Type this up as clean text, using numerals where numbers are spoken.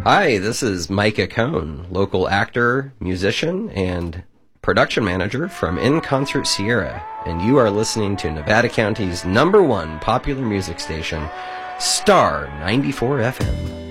Hi, this is Micah Cohn, local actor, musician, and production manager from In Concert Sierra, and you are listening to Nevada County's #1 popular music station, Star 94 FM.